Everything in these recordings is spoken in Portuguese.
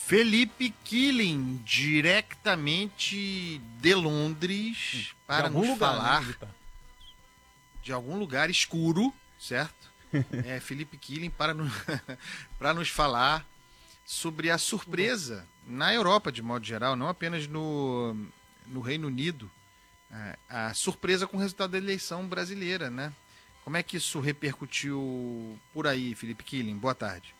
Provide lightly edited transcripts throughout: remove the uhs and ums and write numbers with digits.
Felipe Killing, diretamente de Londres, para nos falar de algum lugar escuro, certo? Felipe Killing para nos falar sobre a surpresa na Europa, de modo geral, não apenas no Reino Unido, a surpresa com o resultado da eleição brasileira, né? Como é que isso repercutiu por aí, Felipe Killing? Boa tarde.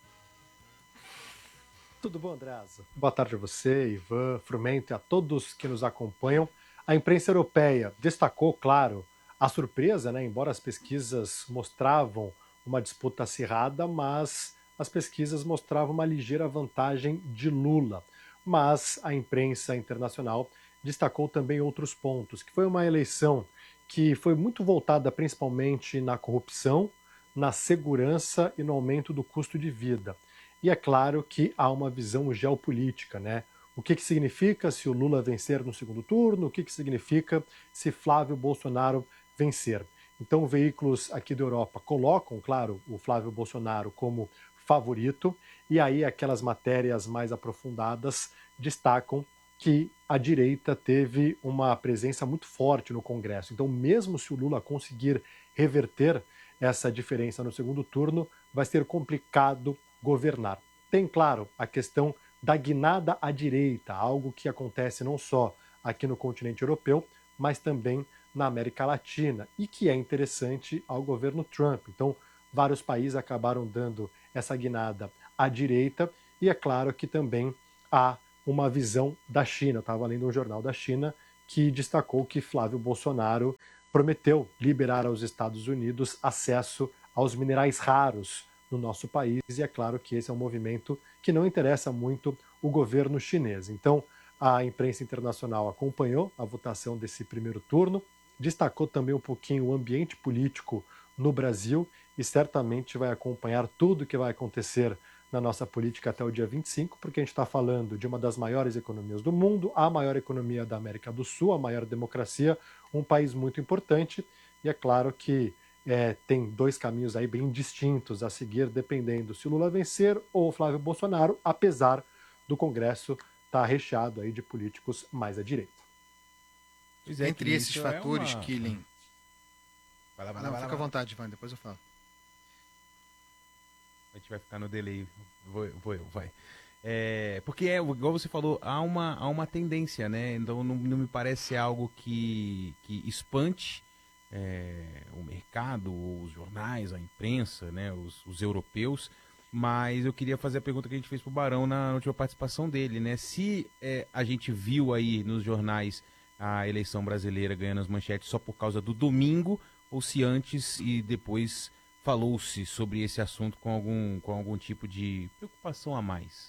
Tudo bom, Andreasa? Boa tarde a você, Ivan, Frumento e a todos que nos acompanham. A imprensa europeia destacou, claro, a surpresa, né? Embora as pesquisas mostravam uma disputa acirrada, mas as pesquisas mostravam uma ligeira vantagem de Lula. Mas a imprensa internacional destacou também outros pontos, que foi uma eleição que foi muito voltada principalmente na corrupção, na segurança e no aumento do custo de vida. E é claro que há uma visão geopolítica, né? O que significa se o Lula vencer no segundo turno? O que significa se Flávio Bolsonaro vencer? Então, veículos aqui da Europa colocam, claro, o Flávio Bolsonaro como favorito, e aí aquelas matérias mais aprofundadas destacam que a direita teve uma presença muito forte no Congresso. Então, mesmo se o Lula conseguir reverter essa diferença no segundo turno, vai ser complicado governar. Tem, claro, a questão da guinada à direita, algo que acontece não só aqui no continente europeu, mas também na América Latina, e que é interessante ao governo Trump. Então, vários países acabaram dando essa guinada à direita, e é claro que também há uma visão da China. Eu estava lendo um jornal da China que destacou que Flávio Bolsonaro prometeu liberar aos Estados Unidos acesso aos minerais raros no nosso país, e é claro que esse é um movimento que não interessa muito o governo chinês. Então, a imprensa internacional acompanhou a votação desse primeiro turno, destacou também um pouquinho o ambiente político no Brasil e certamente vai acompanhar tudo o que vai acontecer na nossa política até o dia 25, porque a gente está falando de uma das maiores economias do mundo, a maior economia da América do Sul, a maior democracia, um país muito importante, e é claro que tem dois caminhos aí bem distintos a seguir, dependendo se o Lula vencer ou o Flávio Bolsonaro, apesar do Congresso estar recheado aí de políticos mais à direita. Entre esses fatores, Killing... Fica à vontade, Ivan, depois eu falo. A gente vai ficar no delay. Vai. Porque igual você falou, há uma tendência, né? Então não me parece algo que espante o mercado, os jornais, a imprensa, né? Os europeus. Mas eu queria fazer a pergunta que a gente fez pro Barão na última participação dele, né? Se a gente viu aí nos jornais a eleição brasileira ganhando as manchetes só por causa do domingo, ou se antes e depois falou-se sobre esse assunto com algum tipo de preocupação a mais.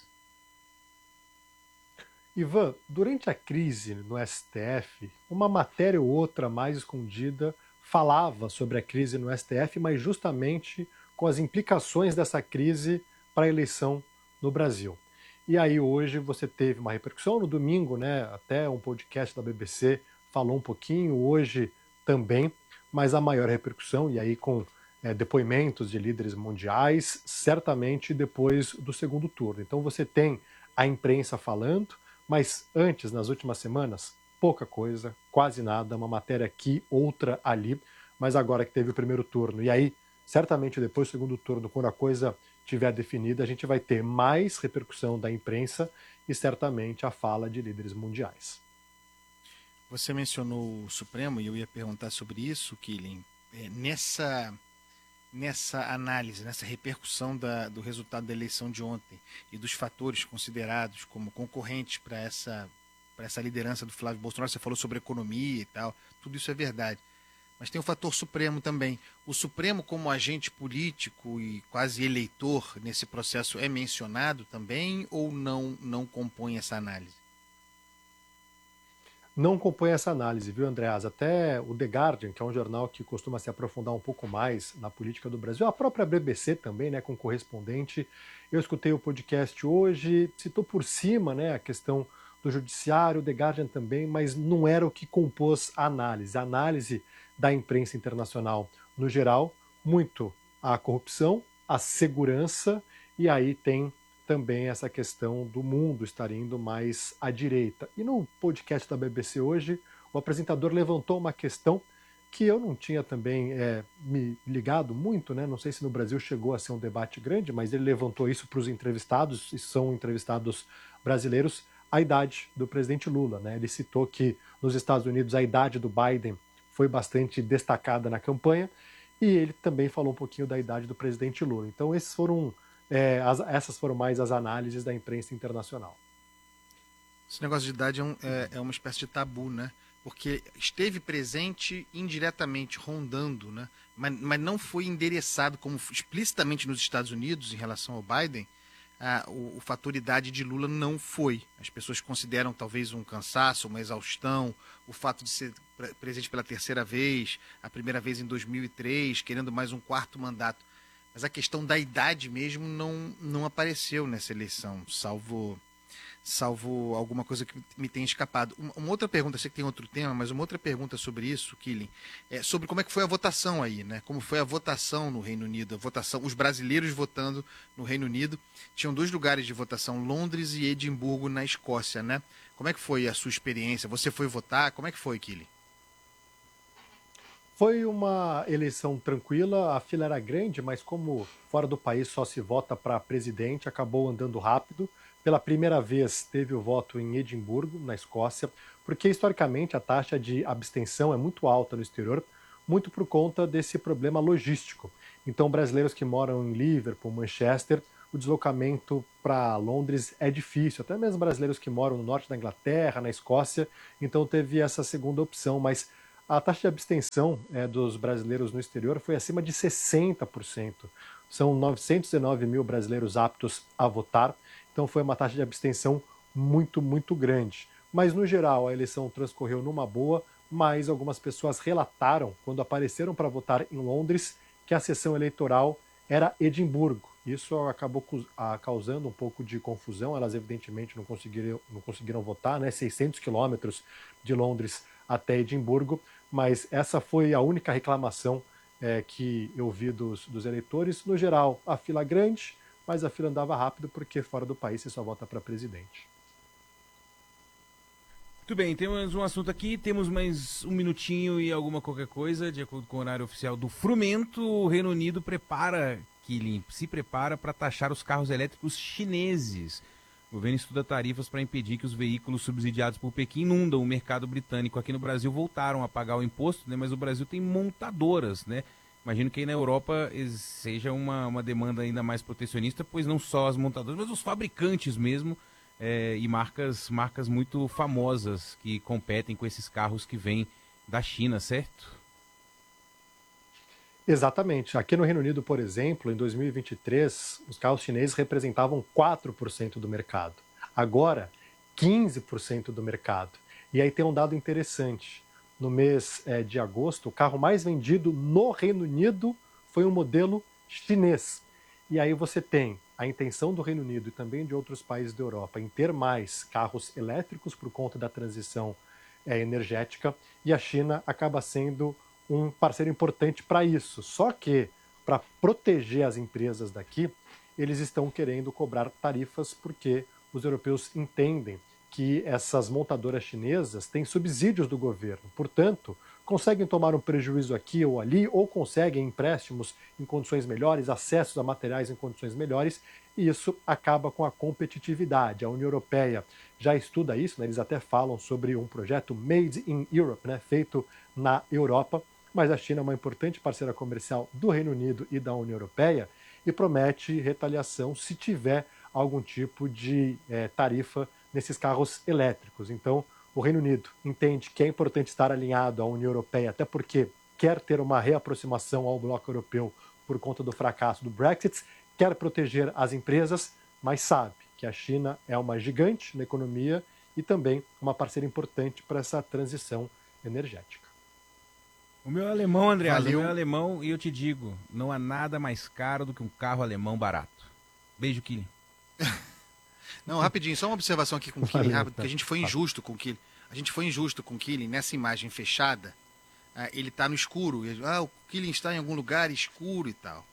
Ivan, durante a crise no STF, uma matéria ou outra mais escondida falava sobre a crise no STF, mas justamente com as implicações dessa crise para a eleição no Brasil. E aí hoje você teve uma repercussão no domingo, né? Até um podcast da BBC falou um pouquinho, hoje também, mas a maior repercussão, e aí com depoimentos de líderes mundiais, certamente depois do segundo turno. Então você tem a imprensa falando, mas antes, nas últimas semanas, pouca coisa, quase nada, uma matéria aqui, outra ali, mas agora que teve o primeiro turno, e aí, certamente depois do segundo turno, quando a coisa estiver definida, a gente vai ter mais repercussão da imprensa e certamente a fala de líderes mundiais. Você mencionou o Supremo e eu ia perguntar sobre isso, Killing. Nessa análise, nessa repercussão do resultado da eleição de ontem e dos fatores considerados como concorrentes para essa liderança do Flávio Bolsonaro, você falou sobre economia e tal, tudo isso é verdade. Mas tem o fator Supremo também. O Supremo, como agente político e quase eleitor nesse processo, é mencionado também ou não compõe essa análise? Não compõe essa análise, viu, Andreas? Até o The Guardian, que é um jornal que costuma se aprofundar um pouco mais na política do Brasil, a própria BBC também, né, com correspondente. Eu escutei o podcast hoje, citou por cima, né, a questão do judiciário, o The Guardian também, mas não era o que compôs a análise. A análise da imprensa internacional, no geral, muito a corrupção, a segurança, e aí tem também essa questão do mundo estar indo mais à direita. E no podcast da BBC hoje, o apresentador levantou uma questão que eu não tinha também me ligado muito, né? Não sei se no Brasil chegou a ser um debate grande, mas ele levantou isso para os entrevistados, e são entrevistados brasileiros, a idade do presidente Lula, né? Ele citou que nos Estados Unidos a idade do Biden foi bastante destacada na campanha, e ele também falou um pouquinho da idade do presidente Lula. Então essas foram mais as análises da imprensa internacional. Esse negócio de idade é uma espécie de tabu, né? Porque esteve presente indiretamente, rondando, né? Mas não foi endereçado como explicitamente nos Estados Unidos em relação ao Biden. O fator idade de Lula não foi. As pessoas consideram talvez um cansaço, uma exaustão, o fato de ser presidente pela terceira vez, a primeira vez em 2003, querendo mais um quarto mandato. Mas a questão da idade mesmo não apareceu nessa eleição, salvo alguma coisa que me tenha escapado. Uma outra pergunta, sei que tem outro tema, mas uma outra pergunta sobre isso, Killing, é sobre como é que foi a votação aí, né? Como foi a votação no Reino Unido, os brasileiros votando no Reino Unido. Tinham 2 lugares de votação, Londres e Edimburgo, na Escócia, né? Como é que foi a sua experiência? Você foi votar? Como é que foi, Killing? Foi uma eleição tranquila, a fila era grande, mas como fora do país só se vota para presidente, acabou andando rápido. Pela primeira vez teve o voto em Edimburgo, na Escócia, porque historicamente a taxa de abstenção é muito alta no exterior, muito por conta desse problema logístico. Então, brasileiros que moram em Liverpool, Manchester, o deslocamento para Londres é difícil, até mesmo brasileiros que moram no norte da Inglaterra, na Escócia, então teve essa segunda opção, mas a taxa de abstenção dos brasileiros no exterior foi acima de 60%. São 919 mil brasileiros aptos a votar, então foi uma taxa de abstenção muito, muito grande. Mas, no geral, a eleição transcorreu numa boa, mas algumas pessoas relataram, quando apareceram para votar em Londres, que a sessão eleitoral era Edimburgo. Isso acabou causando um pouco de confusão, elas evidentemente não conseguiram votar, né? 600 quilômetros de Londres até Edimburgo, mas essa foi a única reclamação que eu vi dos eleitores. No geral, a fila grande, mas a fila andava rápido porque fora do país você só vota para presidente. Muito bem, temos um assunto aqui, temos mais um minutinho e qualquer coisa, de acordo com o horário oficial do Frumento, o Reino Unido se prepara para taxar os carros elétricos chineses. O governo estuda tarifas para impedir que os veículos subsidiados por Pequim inundam o mercado britânico. Aqui no Brasil voltaram a pagar o imposto, né, mas o Brasil tem montadoras, né? Imagino que aí na Europa seja uma demanda ainda mais protecionista, pois não só as montadoras, mas os fabricantes mesmo, e marcas muito famosas que competem com esses carros que vêm da China, certo? Exatamente. Aqui no Reino Unido, por exemplo, em 2023, os carros chineses representavam 4% do mercado. Agora, 15% do mercado. E aí tem um dado interessante. No mês de agosto, o carro mais vendido no Reino Unido foi um modelo chinês. E aí você tem a intenção do Reino Unido e também de outros países da Europa em ter mais carros elétricos por conta da transição energética, e a China acaba sendo um parceiro importante para isso. Só que, para proteger as empresas daqui, eles estão querendo cobrar tarifas porque os europeus entendem que essas montadoras chinesas têm subsídios do governo, portanto, conseguem tomar um prejuízo aqui ou ali, ou conseguem empréstimos em condições melhores, acessos a materiais em condições melhores, e isso acaba com a competitividade. A União Europeia já estuda isso, né? Eles até falam sobre um projeto Made in Europe, né? Feito na Europa, mas a China é uma importante parceira comercial do Reino Unido e da União Europeia e promete retaliação se tiver algum tipo de tarifa nesses carros elétricos. Então, o Reino Unido entende que é importante estar alinhado à União Europeia, até porque quer ter uma reaproximação ao bloco europeu por conta do fracasso do Brexit, quer proteger as empresas, mas sabe que a China é uma gigante na economia e também uma parceira importante para essa transição energética. O meu alemão, André, o meu alemão, e eu te digo, não há nada mais caro do que um carro alemão barato. Beijo, Killing. Não, rapidinho, só uma observação aqui com o Killing, rápido, porque a gente foi injusto com o Killing. A gente foi injusto com o Killing nessa imagem fechada. Ele está no escuro. O Killing está em algum lugar escuro e tal.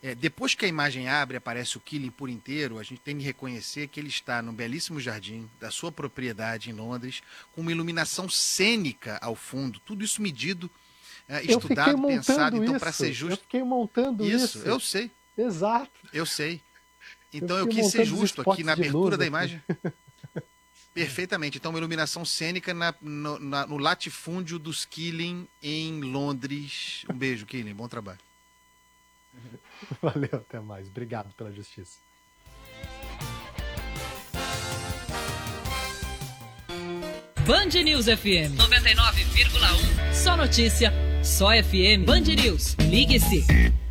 Depois que a imagem abre e aparece o Killing por inteiro, a gente tem que reconhecer que ele está no belíssimo jardim da sua propriedade em Londres, com uma iluminação cênica ao fundo, tudo isso medido, estudado, pensado, então para ser justo. Eu fiquei montando isso. Eu sei. Exato. Eu sei. Então eu quis ser justo aqui na abertura da imagem. Perfeitamente. Então, uma iluminação cênica no latifúndio dos Killing em Londres. Um beijo, Killing. Bom trabalho. Valeu, até mais. Obrigado pela justiça. Band News FM 99,1. Só notícia, só FM. Band News. Ligue-se.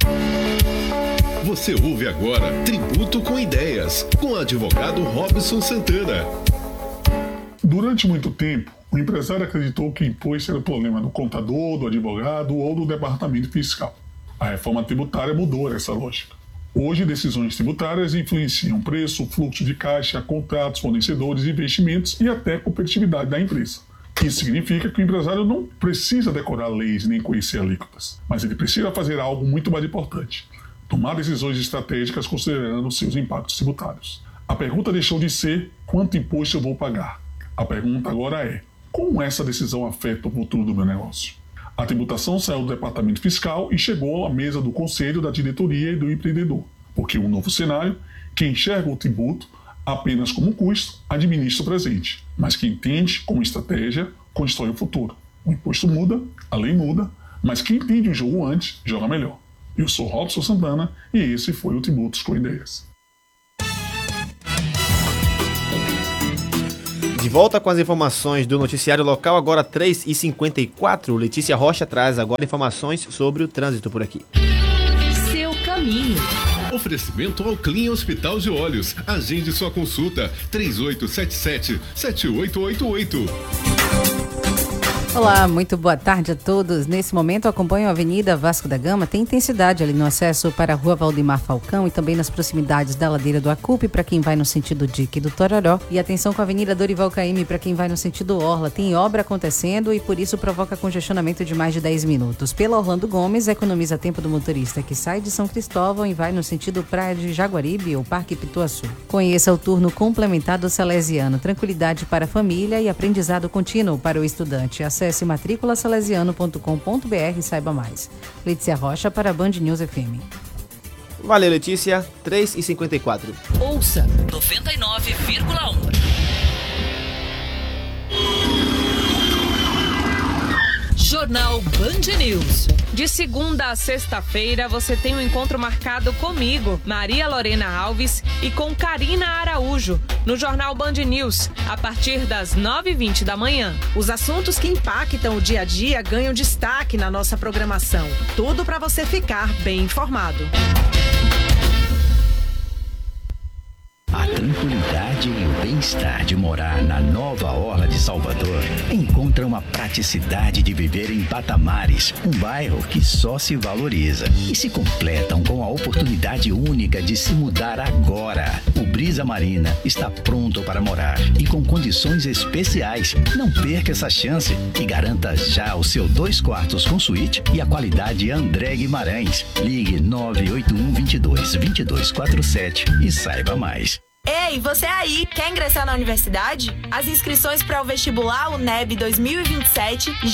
Você ouve agora Tributo com Ideias, com o advogado Robson Santana. Durante muito tempo, o empresário acreditou que imposto era o problema do contador, do advogado ou do departamento fiscal. A reforma tributária mudou essa lógica. Hoje, decisões tributárias influenciam preço, fluxo de caixa, contratos, fornecedores, investimentos e até a competitividade da empresa. Isso significa que o empresário não precisa decorar leis nem conhecer alíquotas, mas ele precisa fazer algo muito mais importante: tomar decisões estratégicas considerando seus impactos tributários. A pergunta deixou de ser quanto imposto eu vou pagar. A pergunta agora é: como essa decisão afeta o futuro do meu negócio? A tributação saiu do departamento fiscal e chegou à mesa do conselho, da diretoria e do empreendedor, porque um novo cenário, quem enxerga o tributo apenas como custo, administra o presente, mas quem entende como estratégia, constrói o futuro. O imposto muda, a lei muda, mas quem entende o jogo antes, joga melhor. Eu sou Robson Santana e esse foi o Tributos com Ideias. De volta com as informações do noticiário local, agora 3h54. Letícia Rocha traz agora informações sobre o trânsito por aqui. Seu caminho. Oferecimento ao Clean Hospital de Olhos. Agende sua consulta 3877-7888. Olá, muito boa tarde a todos. Nesse momento acompanho a Avenida Vasco da Gama. Tem intensidade ali no acesso para a Rua Valdemar Falcão e também nas proximidades da Ladeira do Acupe para quem vai no sentido Dique do Tororó. E atenção com a Avenida Dorival Caymmi para quem vai no sentido Orla. Tem obra acontecendo e por isso provoca congestionamento de mais de 10 minutos. Pela Orlando Gomes, economiza tempo do motorista que sai de São Cristóvão e vai no sentido Praia de Jaguaribe ou Parque Pituaçu. Conheça o turno complementar do Salesiano. Tranquilidade para a família e aprendizado contínuo para o estudante. Acesse matriculasalesiano.com.br e saiba mais. Letícia Rocha para a Band News FM. Valeu, Letícia. 3h54. Ouça 99,1. Jornal Band News. De segunda a sexta-feira, você tem um encontro marcado comigo, Maria Lorena Alves, e com Karina Araújo, no Jornal Band News, a partir das 9h20 da manhã. Os assuntos que impactam o dia a dia ganham destaque na nossa programação. Tudo para você ficar bem informado. A tranquilidade e o bem-estar de morar na nova Orla de Salvador encontram uma praticidade de viver em Patamares, um bairro que só se valoriza, e se completam com a oportunidade única de se mudar agora. O Brisa Marina está pronto para morar e com condições especiais. Não perca essa chance e garanta já o seu 2 quartos com suíte e a qualidade André Guimarães. Ligue 98122-2247 e saiba mais. Ei, você aí, quer ingressar na universidade? As inscrições para o vestibular UNEB 2027